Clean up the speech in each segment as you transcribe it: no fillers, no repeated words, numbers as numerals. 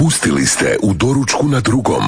Pustili ste u doručku na drugom.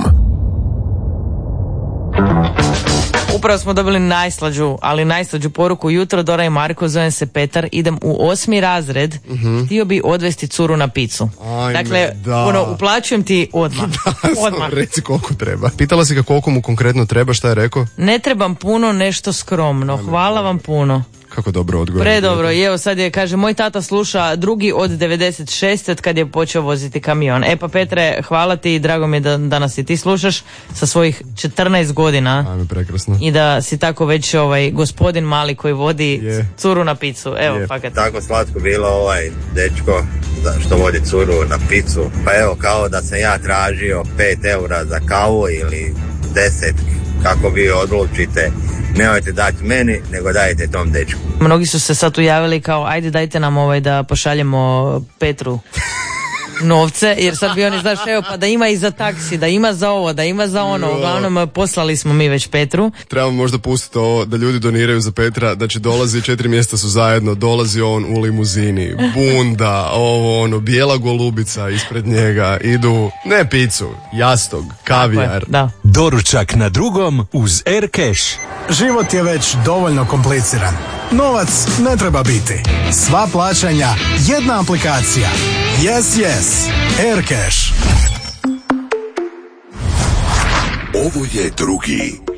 Upravo smo dobili najslađu poruku. Jutro, Dora i Marko, zovem se Petar, idem u 8. razred, htio bi odvesti curu na picu. Ajme, dakle, uplaćujem ti odmah. Odmah. Reci koliko treba. Pitala si ga koliko mu konkretno treba, šta je rekao? Ne trebam puno, nešto skromno. Hvala vam puno. Kako dobro odgovor. Predobro, i evo sad je, kaže, moj tata sluša drugi od 96. od kad je počeo voziti kamion. E pa Petre, hvala ti i drago mi je da nas i ti slušaš sa svojih 14 godina. Ajme, prekrasno. I da si tako već gospodin mali koji vodi curu na picu. Evo, fakat. Tako slatko bilo dečko što vodi curu na picu. Pa evo, kao da sam ja tražio 5 eura za kavu ili 10, kako vi odlučite. Nemojte dati meni, nego dajte tom dečku. Mnogi su se sad ujavili kao, ajde dajte nam da pošaljemo Petru novce, jer sad bi oni, znaš, evo, pa da ima i za taksi, da ima za ovo, da ima za ono. Uglavnom, poslali smo mi već Petru. Trebamo možda pustiti ovo, da ljudi doniraju za Petra, znači dolazi, 4 mjesta su zajedno, dolazi on u limuzini, bunda, bijela golubica ispred njega, idu, ne picu, jastog, kavijar. Da. Doručak na drugom uz Aircash. Život je već dovoljno kompliciran. Novac ne treba biti. Sva plaćanja, jedna aplikacija. Yes. Aircash. Ovo je drugi